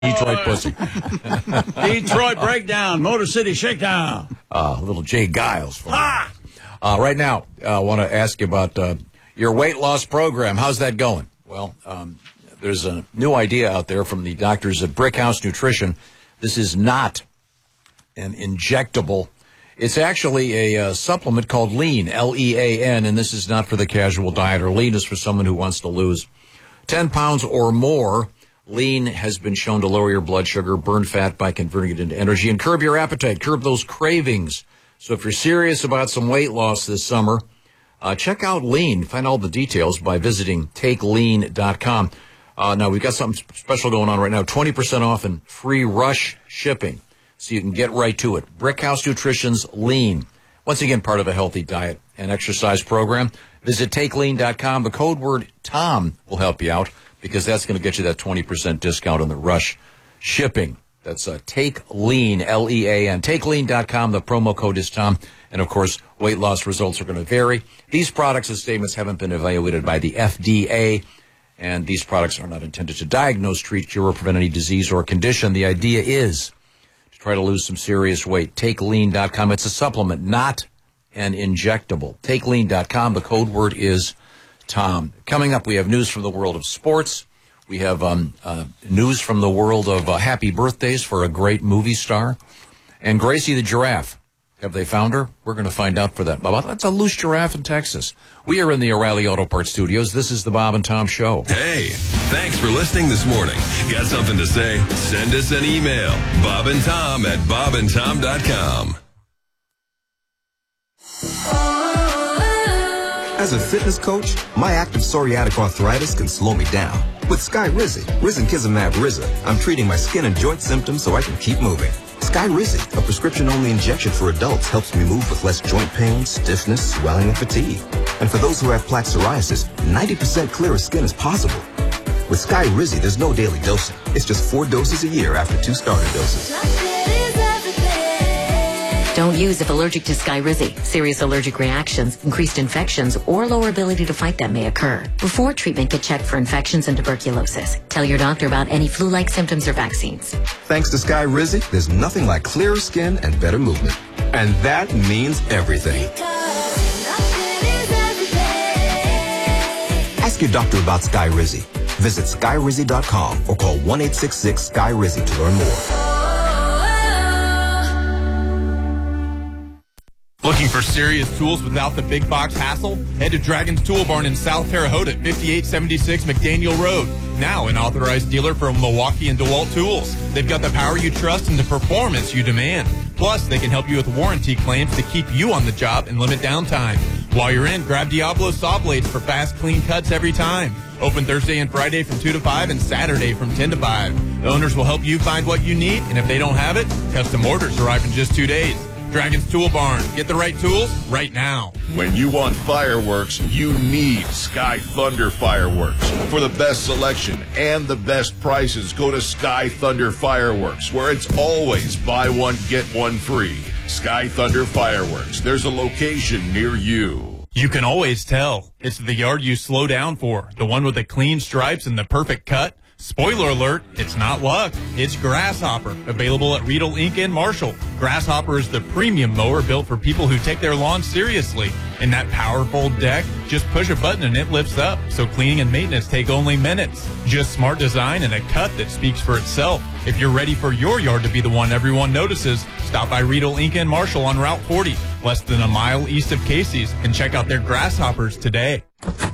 Detroit pussy. Detroit breakdown, Motor City shakedown. Little Jay Giles. Right now, I want to ask you about your weight loss program. How's that going? Well, there's a new idea out there from the doctors at Brickhouse Nutrition. This is not an injectable. It's actually a supplement called Lean, L-E-A-N, and this is not for the casual dieter. Lean is for someone who wants to lose 10 pounds or more. Lean has been shown to lower your blood sugar, burn fat by converting it into energy, and curb your appetite, curb those cravings. So if you're serious about some weight loss this summer, check out Lean. Find all the details by visiting takelean.com. Now, we've got something special going on right now, 20% off and free rush shipping, so you can get right to it. Brickhouse Nutrition's Lean. Once again, part of a healthy diet and exercise program. Visit takelean.com. The code word TOM will help you out, because that's going to get you that 20% discount on the rush shipping. That's Take Lean, L-E-A-N. TakeLean.com. The promo code is TOM. And, of course, weight loss results are going to vary. These products and statements haven't been evaluated by the FDA, and these products are not intended to diagnose, treat, cure, or prevent any disease or condition. The idea is to try to lose some serious weight. TakeLean.com. It's a supplement, not an injectable. TakeLean.com. The code word is Tom. Coming up, we have news from the world of sports. We have news from the world of happy birthdays for a great movie star. And Gracie the giraffe. Have they found her? We're going to find out for that. That's a loose giraffe in Texas. We are in the O'Reilly Auto Parts Studios. This is the Bob and Tom Show. Hey, thanks for listening this morning. Got something to say? Send us an email. bobandtom@bobandtom.com. As a fitness coach, my active psoriatic arthritis can slow me down. With Skyrizi, risankizumab Riza, I'm treating my skin and joint symptoms so I can keep moving. Skyrizi, a prescription-only injection for adults, helps me move with less joint pain, stiffness, swelling, and fatigue. And for those who have plaque psoriasis, 90% clearer skin is possible. With Skyrizi, there's no daily dosing. It's just 4 doses a year after 2 starter doses. Don't use if allergic to Skyrizi. Serious allergic reactions, increased infections, or lower ability to fight them may occur. Before treatment, get checked for infections and tuberculosis. Tell your doctor about any flu-like symptoms or vaccines. Thanks to Skyrizi, there's nothing like clearer skin and better movement. And that means everything. Ask your doctor about Skyrizi. Visit Skyrizi.com or call 1-866-SKY-RIZI to learn more. Looking for serious tools without the big box hassle? Head to Dragon's Tool Barn in South Terre Haute at 5876 McDaniel Road. Now an authorized dealer for Milwaukee and DeWalt tools. They've got the power you trust and the performance you demand. Plus, they can help you with warranty claims to keep you on the job and limit downtime. While you're in, grab Diablo saw blades for fast, clean cuts every time. Open Thursday and Friday from 2 to 5 and Saturday from 10 to 5. The owners will help you find what you need, and if they don't have it, custom orders arrive in just 2 days. Dragon's Tool Barn. Get the right tools right now. When you want fireworks, you need Sky Thunder Fireworks. For the best selection and the best prices, go to Sky Thunder Fireworks, where it's always buy one, get one free. Sky Thunder Fireworks. There's a location near you. You can always tell. It's the yard you slow down for. The one with the clean stripes and the perfect cut. Spoiler alert, it's not luck. It's Grasshopper, available at Riedel Inc. and Marshall. Grasshopper is the premium mower built for people who take their lawn seriously. And that powerful deck, just push a button and it lifts up, so cleaning and maintenance take only minutes. Just smart design and a cut that speaks for itself. If you're ready for your yard to be the one everyone notices, stop by Riedel Inc. and Marshall on Route 40, less than a mile east of Casey's, and check out their Grasshoppers today.